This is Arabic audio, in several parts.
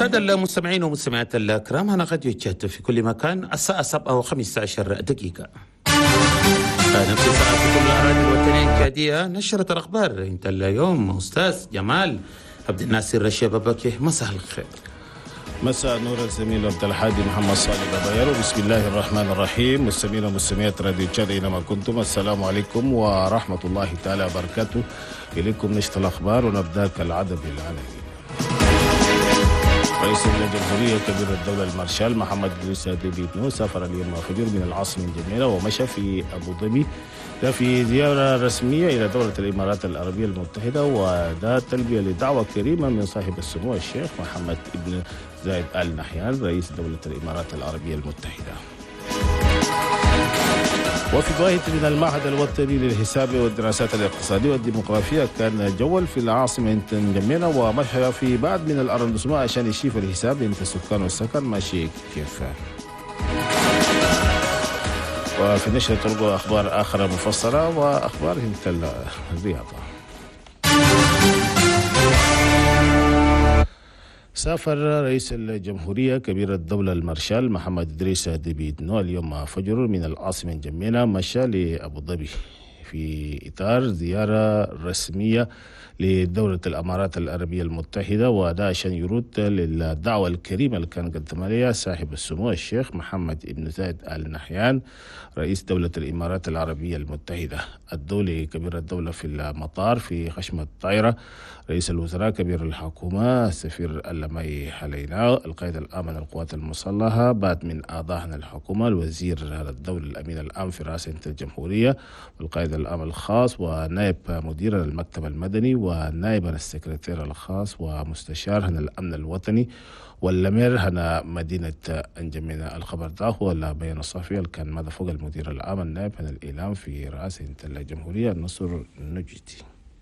السادة المستمعين ومستمعات الكرام، هنا قد يتشاهد في كل مكان الساعة 7:15 نفس الساعة في كل الأراضي الوطنية الجادية. نشرة الأخبار انت اليوم أستاذ جمال عبد الناصر الشبابكي، مساء الخير. مساء نور الزميل عبد الحادي محمد صالح بابايرو. بسم الله الرحمن الرحيم. مستمعين ومستمعات راديو تشاد اينما كنتم، السلام عليكم ورحمة الله تعالى وبركاته. إليكم نشرة الأخبار ونبدأ كالعادة بالعناوين. رئيس الجمهورية كبير الدولة المارشال محمد إدريس ديبي إتنو سافر اليوم فجر من العاصمة الجميلة ومشى في أبو ظبي في زيارة رسمية إلى دولة الإمارات العربية المتحدة، وده تلبية لدعوة كريمة من صاحب السمو الشيخ محمد بن زايد آل نهيان رئيس دولة الإمارات العربية المتحدة. وفي فوائد من المعهد الوطني للحساب والدراسات الاقتصادية والديموغرافية كان جول في العاصمة جميلة ومشى في بعض من الأرندسمات عشان يشوف الحساب انت السكان والسكن ماشي كيف. وفي نشرة تلقوا أخبار آخرى مفصلة وأخبار انت الرياضة. سافر رئيس الجمهورية كبير الدولة المارشال محمد إدريس ديبي إتنو اليوم فجر من العاصمة جميلة، مشى لأبو ظبي في إطار زيارة رسمية لدولة الإمارات العربية المتحدة، وده عشان يرد للدعوة الكريمة اللي كان قدمها لها صاحب السمو الشيخ محمد بن زايد آل نهيان رئيس دولة الإمارات العربية المتحدة. الدولة كبير الدولة في المطار في خشمة الطائرة، رئيس الوزراء كبير الحكومة السفير اللمي حلينا، القائد العام للقوات المسلحة، بعد من أعضاء الحكومة الوزير الدولة الأمين العام في رئاسة الجمهورية والقائد العام الخاص ونائب مدير المكتب المدني ونائب السكرتير الخاص ومستشار الأمن الوطني والأمير هنا مدينة أنجمينا. الخبر ده هو البيان الصحفي اللي كان ماذا فوق المدير العام النائب عن الإعلام في رئاسة الجمهورية النصر النجدي.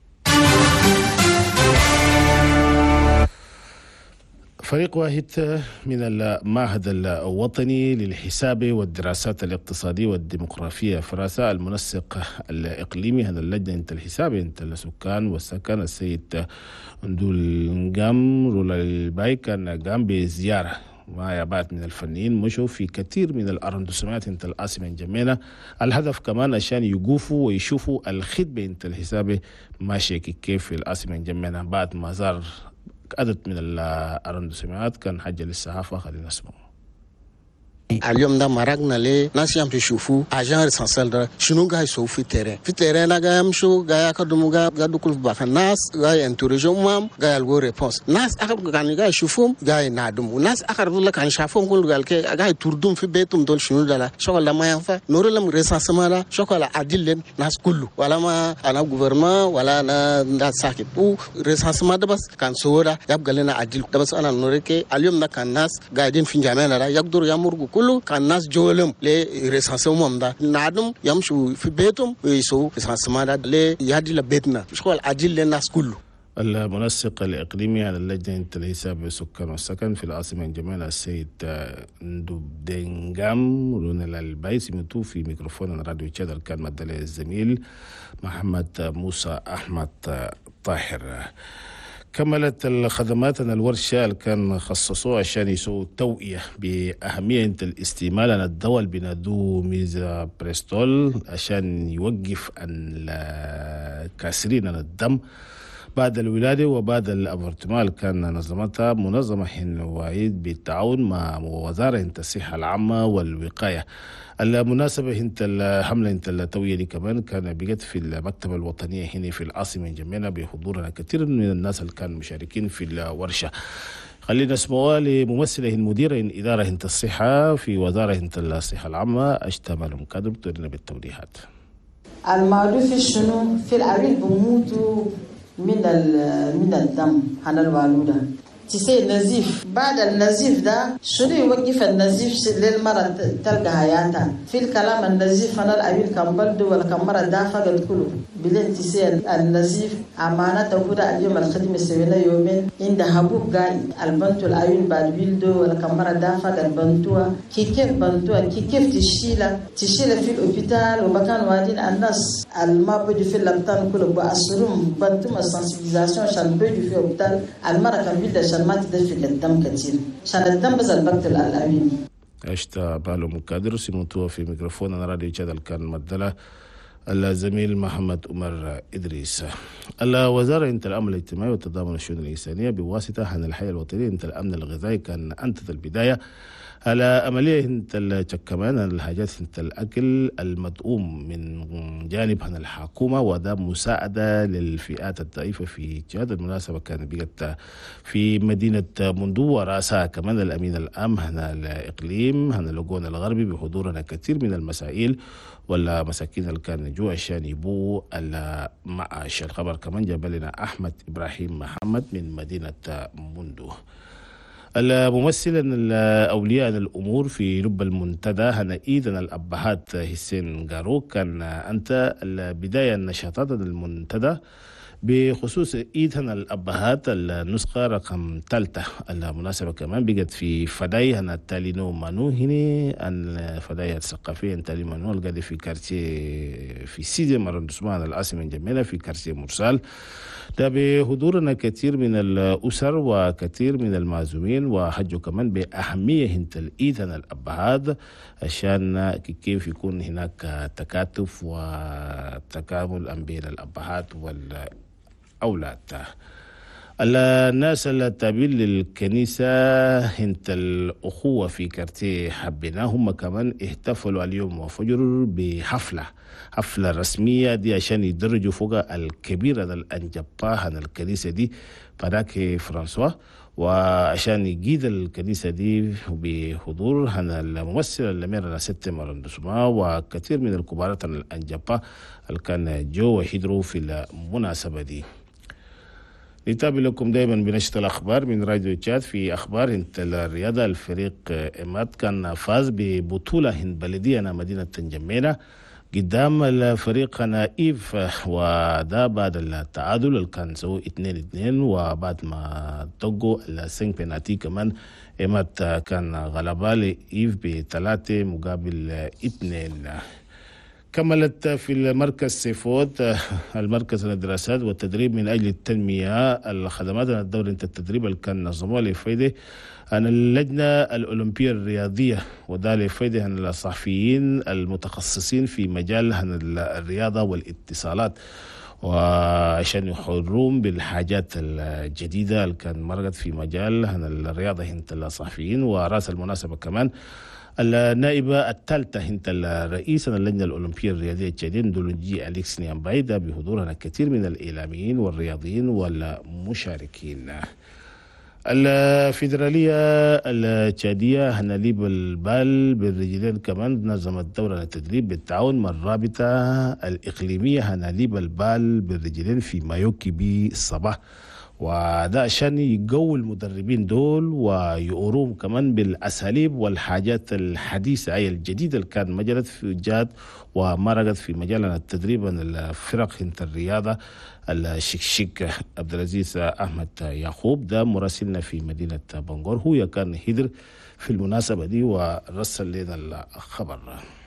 فريق واحد من المعهد الوطني للحساب والدراسات الاقتصادية والديموغرافية في رئاسة المنسق الإقليمي هذا اللجنة الحساب السكان والسكن السيد ندول قام رولا الباي كان قام بزيارة مع بعض من الفنيين مشوا في كثير من الأرندسمات انت العاصمة الجميلة. الهدف كمان عشان يقوفوا ويشوفوا الخدمة انت الحساب ماشية كيف في العاصمة الجميلة بعد ما زار عدد من الأرندسمات. كان حاجة للصحافة، خلينا نسمع. اليوم ده مرقنا ليه ناس يمشوا يشوفوا اجان ريسانسال ده شنو قاعد يسووا في التيران لا قاعد يمشوا قاعد يقدموا قاعد يدخلوا في باك الناس قاعد ينتورجوا مام قاعد يلقوا ريبونس. ناس اخر كانوا قاعد يشوفوهم قاعد ينادموا، وناس اخر دول كانوا شافوهم كل قال كي قاعد يطردون في بيتهم دول شنو ده شغل ما ينفع نور لهم ريسانسمان ده شغل عادل ناس كله ولا ما انا غوفرمان ولا انا ساكت وريسانسمان ده بس كان صوره يبقى لنا عادل ده بس انا نوريكي اليوم ده كان ناس قاعدين في جامعنا ده يقدروا يمرقوا كله كان ناس جولم لريسانسمان ده نادم يمشوا في بيتهم ويسووا ريسانسمان ده ليه يهدي لبيتنا شغل عادل للناس كله. المنسق الإقليمي على اللجنة الحساب والسكان والسكن في العاصمة الجميلة السيد ندوبدنغام رونال الباي سمعتوه في ميكروفون راديو تشاد كان مدلي الزميل محمد موسى أحمد طاهر. كملت الخدمات أن الورشة اللي كان خصصوها عشان يسووا توعية بأهمية الاستعمال عن الدواء اللي بينادوه ميزا بريستول عشان يوقف الكاسرين عن الدم بعد الولادة وبعد الأبورتمال. كان نظمتها منظمة حنوعيد بالتعاون مع وزارة الصحة العامة والوقاية. المناسبة انت الحملة انت التوية دي كمان كان بقت في المكتبة الوطنية هنا في العاصمة الجميلة بحضورنا كثير من الناس اللي كانوا مشاركين في الورشة. خلينا نسمعها لممثلة مديرة إدارة انت الصحة في وزارة انت الصحة العامة أشتمل مكادر تدرنا بالتوضيحات. الموضوع في شنو في العريض بموتوا من الدم هذا الوالودة تسي نزيف بعد النزيف ده شنو يوقف النزيف للمرة تلقى حياتها في الكلام النزيف أنا الأبيل كان بلد ولا كان مرة دافع قد كله بلين تسير النزيف أمانة تقول اليوم الخدمة سوينا يومين عند حبوب جاي البنتو العيون بعد بيلدو ولا كمرة دافع البنتوة كيف بنتوة كيف تشيلة في الأوبيتال وبكان وادين الناس المابد في اللبتان كله بأسرهم بنتو ما سنسيبيزاسيون شان بيجي في الأوبيتال المرة كان بيلد شان ما تدفق الدم كتير شان الدم بس البكتر العيون. اشتا بالو مكادر سيمونتوا في ميكروفون انا راديو تشاد كان مدلة الزميل محمد عمر إدريس. الوزارة انت الأمن الاجتماعي والتضامن الشؤون الإنسانية بواسطة عن الحياة الوطنية انت الأمن الغذائي كان أنت البداية على عملية انت كمان الحاجات انت الأكل المدعوم من جانب عن الحكومة وده مساعدة للفئات الضعيفة في جهاد. المناسبة كانت بقت في مدينة مندو ورأسها كمان الأمين العام عن الإقليم عن اللجون الغربي بحضورنا كثير من المسائل ولا مساكين اللي كان جوا عشان يبو المعاش. الخبر كمان جاب لنا أحمد إبراهيم محمد من مدينة مندو. الممثل الأولياء الأمور في لب المنتدى هنا إيدنا الأبهات حسين قارو كان أنت البداية النشاطات المنتدى بخصوص إيدنا الأبهات النسخة رقم 3. المناسبة كمان بقت في فداي هنا تالينو مانو هنا الفداية الثقافية تالينو مانو القادة في كارتي في سيدي مرندسمان العاصمة الجميلة في كارتي مرسال. ده بحضورنا كثير من الأسر وكثير من المعزومين وحجوا كمان بأهمية هنت الإيدنا الأبهات عشان كيف يكون هناك تكاتف وتكامل بين الأبهات والأولاد. الناس التابعين للكنيسة هنت الأخوة في كارتي حبنا هم كمان احتفلوا اليوم وفجر بحفلة رسمية دي عشان يدرجوا فوق الكبيرة الأنجبة عن الكنيسة دي فداك فرانسوا وعشان يجيد الكنيسة دي بحضور عن الممثل الأمير ستة مرندسما وكثير من الكبارات الأنجبة اللي كان جو وحضروا في المناسبة دي. نتابع لكم دائما بنشرة الأخبار من راديو تشاد. في أخبار هند الرياضة الفريق إماد كان فاز ببطولة هند بلدية مدينة تنجمينا قدام الفريق نائف وده بعد التعادل اللي كان سووا 2-2 وبعد ما طقوا السنك بناتي كمان إماد كان غلبة لإيف ب3 مقابل 2. كملت في المركز سيفوت المركز للدراسات والتدريب من أجل التنمية الخدمات الدوري التدريب اللي كان نظموها لفايدة عن اللجنة الأولمبية الرياضية وده لفايدة عن الصحفيين المتخصصين في مجال عن الرياضة والاتصالات وعشان يحرون بالحاجات الجديدة اللي كان مرقت في مجال عن الرياضة هنت الصحفيين. ورأس المناسبة كمان النائبة الثالثة هنت الرئيس اللجنة الأولمبية الرياضية الجديد دولنجي أليكس نيامبايدا بحضورنا كثير من الإعلاميين والرياضيين والمشاركين. الفيدرالية التشادية هناليب البال بالرجلين كمان نظمت دورة التدريب بالتعاون مع الرابطة الإقليمية هناليب البال بالرجلين في مايوكي بالصباح وده عشان يقوي المدربين دول ويقروهم كمان بالأساليب والحاجات الحديثة أي الجديدة اللي كان مجرت في جاد ومرقت في مجال التدريب الفرق هنت الرياضة الشكشك. عبد العزيز أحمد يعقوب ده مراسلنا في مدينة بنغور هو كان هدر في المناسبة دي ورسل لنا الخبر.